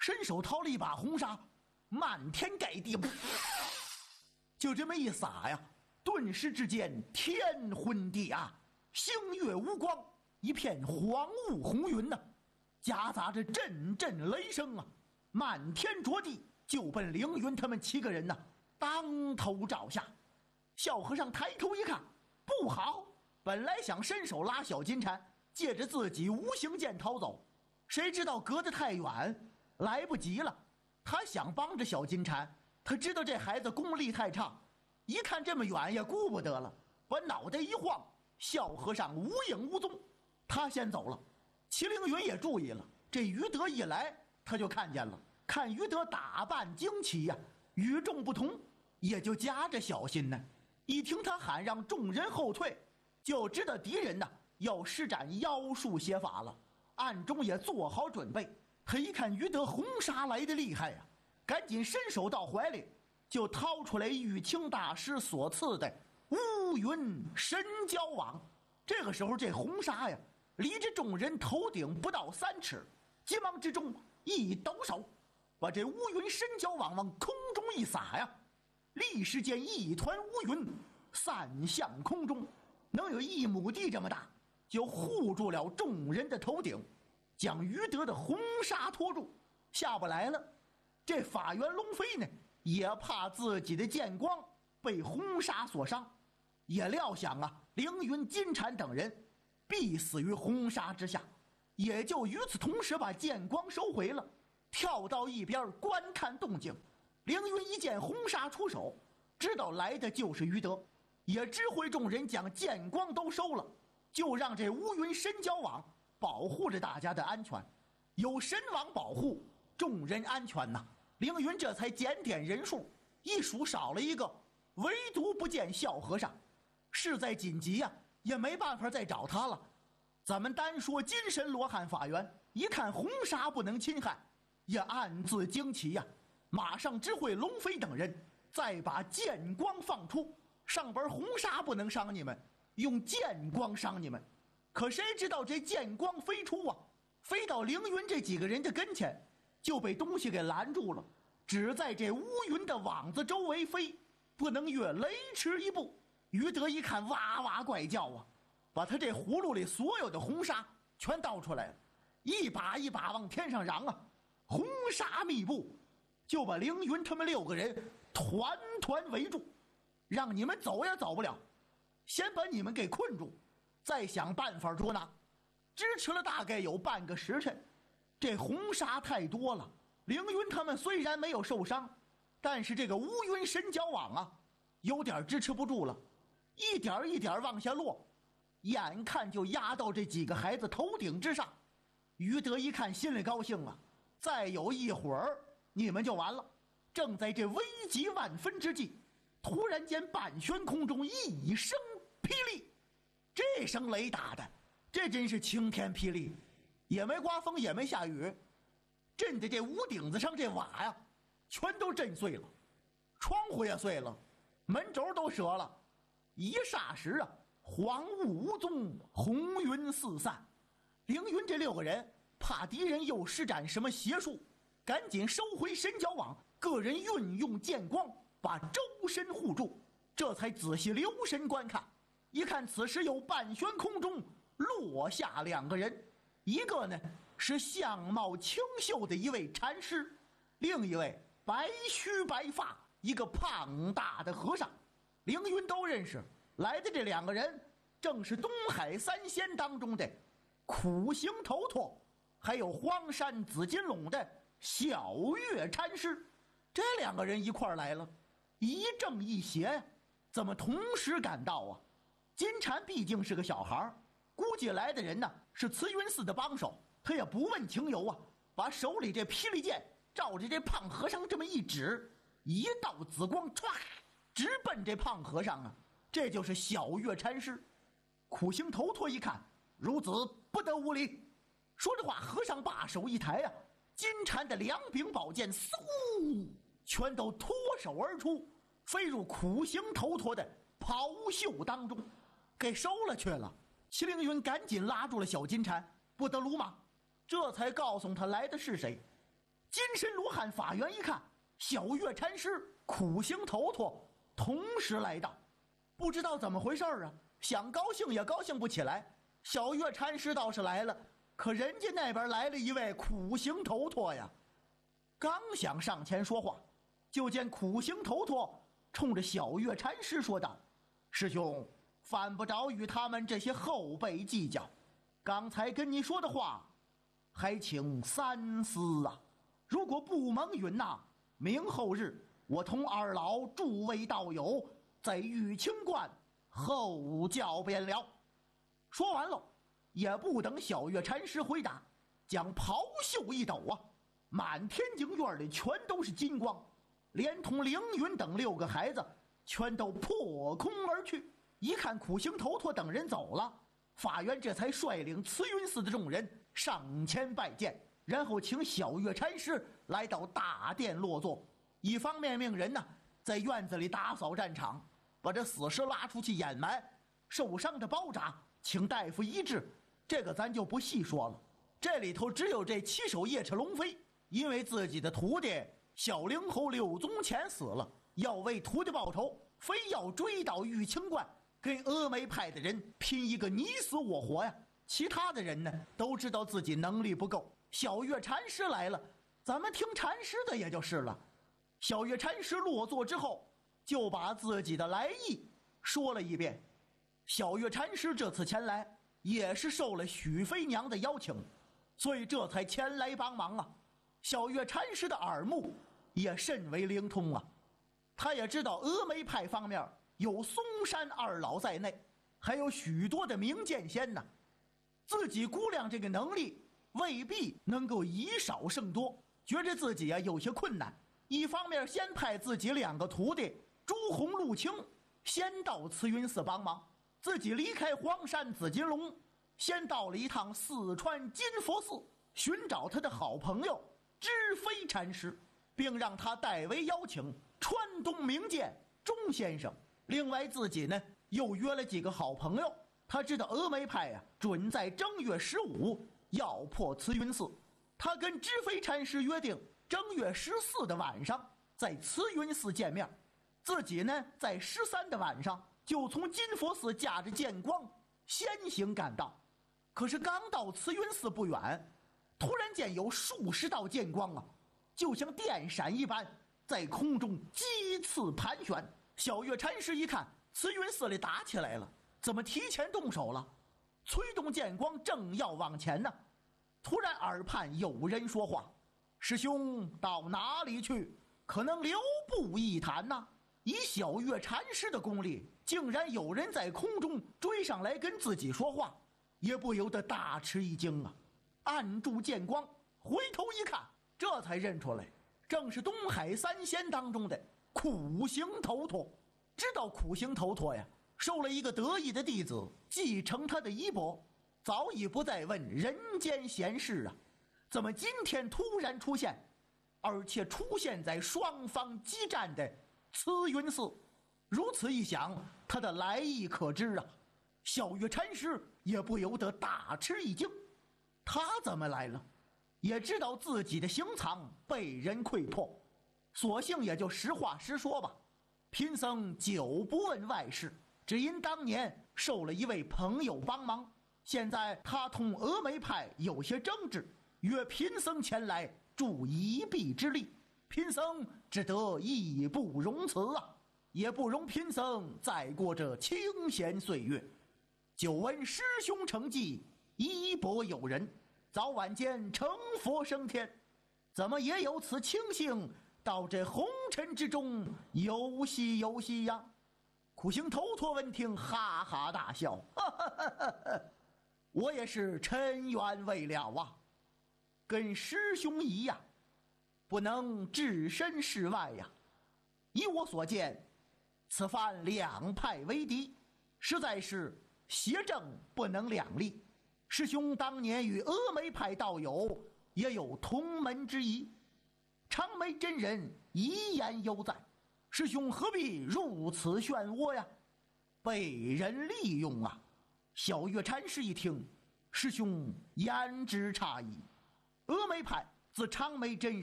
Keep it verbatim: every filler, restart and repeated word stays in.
伸手掏了一把红纱，漫天盖地，就这么一撒呀，顿时之间天昏地暗，星月无光，一片荒雾红云呐、啊，夹杂着阵阵雷声啊，漫天着地，就奔凌云他们七个人呐、啊、当头照下。小和尚抬头一看，不好，本来想伸手拉小金蝉，借着自己无形剑逃走，谁知道隔得太远，来不及了。他想帮着小金蝉，他知道这孩子功力太差，一看这么远也顾不得了，把脑袋一晃，小和尚无影无踪。他先走了，麒麟云也注意了，这于德一来他就看见了，看于德打扮惊奇呀、啊，与众不同，也就夹着小心呢。一听他喊让众人后退，就知道敌人呢要施展妖术邪法了，暗中也做好准备。他一看于德红纱来的厉害呀、啊，赶紧伸手到怀里，就掏出来玉清大师所赐的乌云神交网。这个时候这红纱呀离着众人头顶不到三尺，急忙之中一抖手，把这乌云神交网往空中一撒呀，立时间一团乌云散向空中，能有一亩地这么大，就护住了众人的头顶，将于德的红纱拖住，下不来了。这法元龙飞呢也怕自己的剑光被红纱所伤，也料想啊凌云金蝉等人必死于红纱之下，也就与此同时把剑光收回了，跳到一边观看动静。凌云一见红纱出手，知道来的就是于德，也指挥众人将剑光都收了，就让这乌云神交网保护着大家的安全。有神网保护，众人安全呐、啊。凌云这才检点人数，一数少了一个，唯独不见小和尚。事在紧急呀、啊，也没办法再找他了。咱们单说金神罗汉法元，一看红纱不能侵害，也暗自惊奇呀、啊，马上指挥龙飞等人再把剑光放出，上边红纱不能伤你们，用剑光伤你们。可谁知道这剑光飞出啊，飞到凌云这几个人的跟前，就被东西给拦住了，只在这乌云的网子周围飞，不能越雷池一步。于德一看哇哇怪叫啊，把他这葫芦里所有的红纱全倒出来了，一把一把往天上嚷啊，红纱密布，就把凌云他们六个人团团围住，让你们走也走不了，先把你们给困住，再想办法捉拿。支持了大概有半个时辰，这红纱太多了，凌云他们虽然没有受伤，但是这个乌云神交网啊有点支持不住了，一点一点往下落，眼看就压到这几个孩子头顶之上。于德一看心里高兴啊，再有一会儿你们就完了。正在这危急万分之际，突然间半悬空中一声霹雳，这声雷打的这真是晴天霹雳，也没刮风也没下雨，震的这屋顶子上这瓦呀全都震碎了，窗户也碎了，门轴都折了。一霎时啊，荒雾无踪，红云四散。凌云这六个人怕敌人又施展什么邪术，赶紧收回神交网，个人运用剑光把周身护住，这才仔细留神观看。一看此时有半悬空中落下两个人，一个呢是相貌清秀的一位禅师，另一位白须白发，一个胖大的和尚。凌云都认识，来的这两个人正是东海三仙当中的苦行头陀，还有荒山紫金垄的小月禅师。这两个人一块来了，一正一邪，怎么同时赶到啊？金蝉毕竟是个小孩，估计来的人呢是慈云寺的帮手，他也不问情由啊，把手里这霹雳剑照着这胖和尚这么一指，一道紫光唰直奔这胖和尚啊，这就是小月禅师。苦行头陀一看，孺子不得无礼。说着话，和尚把手一抬啊，金蝉的两柄宝剑嗖全都脱手而出，飞入苦行头陀的袍袖当中，给收了去了。麒麟云赶紧拉住了小金蝉，不得鲁莽，这才告诉他来的是谁。 金身罗汉法缘一看，小月禅师、苦行头陀同时来到，不知道怎么回事啊，想高兴也高兴不起来。小月禅师倒是来了，可人家那边来了一位苦行头陀呀。刚想上前说话，就见苦行头陀冲着小月禅师说道：“师兄，犯不着与他们这些后辈计较，刚才跟你说的话，还请三思啊！如果不蒙允纳，明后日我同二老诸位道友在玉清观后教便了。”说完了，也不等小月禅师回答，将袍袖一抖啊，满天井院里全都是金光，连同凌云等六个孩子全都破空而去。一看苦行头陀等人走了，法渊这才率领慈云寺的众人上前拜见，然后请小月禅师来到大殿落座。一方面命人呢在院子里打扫战场，把这死尸拉出去掩埋，受伤的包扎请大夫医治，这个咱就不细说了。这里头只有这七手夜叉龙飞，因为自己的徒弟小灵猴柳宗乾死了，要为徒弟报仇，非要追到玉清观跟峨眉派的人拼一个你死我活呀。其他的人呢都知道自己能力不够，小月禅师来了，咱们听禅师的也就是了。小月禅师落座之后，就把自己的来意说了一遍。小月禅师这次前来也是受了许飞娘的邀请，所以这才前来帮忙啊。小月禅师的耳目也甚为灵通啊，他也知道峨眉派方面有嵩山二老在内，还有许多的名剑仙呢，自己估量这个能力未必能够以少胜多，觉着自己啊有些困难。一方面先派自己两个徒弟朱红、陆青先到慈云寺帮忙，自己离开黄山紫金龙，先到了一趟四川金佛寺，寻找他的好朋友知飞禅师，并让他代为邀请川东名剑钟先生。另外自己呢又约了几个好朋友，他知道峨眉派啊准在正月十五要破慈云寺，他跟知飞禅师约定正月十四的晚上在慈云寺见面，自己呢在十三的晚上就从金佛寺驾着剑光先行赶到。可是刚到慈云寺不远，突然间有数十道剑光啊，就像电闪一般在空中击刺盘旋。小月禅师一看慈云寺里打起来了，怎么提前动手了？催动剑光正要往前呢，突然耳畔有人说话：“师兄到哪里去？可能留步一谈呐。”以小月禅师的功力，竟然有人在空中追上来跟自己说话，也不由得大吃一惊啊！按住剑光，回头一看，这才认出来，正是东海三仙当中的苦行头陀。知道苦行头陀呀，收了一个得意的弟子，继承他的衣钵，早已不再问人间闲事啊。怎么今天突然出现，而且出现在双方激战的慈云寺？如此一想，他的来意可知啊。小月禅师也不由得大吃一惊，他怎么来了？也知道自己的行藏被人窥破，索性也就实话实说吧。贫僧久不问外事，只因当年受了一位朋友帮忙，现在他同峨眉派有些争执，约贫僧前来助一臂之力，贫僧只得义不容辞啊，也不容贫僧再过这清闲岁月。久闻师兄成绩，衣钵有人，早晚间成佛升天，怎么也有此清幸，到这红尘之中游戏游戏呀？苦行头陀闻听，哈哈大笑，哈哈哈哈哈，我也是尘缘未了啊，跟师兄一样，不能置身事外呀。依我所见，此番两派为敌，实在是邪正不能两立。师兄当年与峨眉派道友也有同门之谊，长眉真人遗言犹在，师兄何必如此漩涡呀？被人利用啊！小月禅师一听，师兄言之差矣。峨眉派自长眉真人